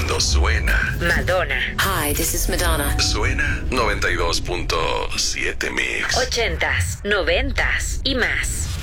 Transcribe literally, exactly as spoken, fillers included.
cuando suena Madonna. Hi, this is Madonna. Suena noventa y dos punto siete Mix. Ochentas, noventas y más.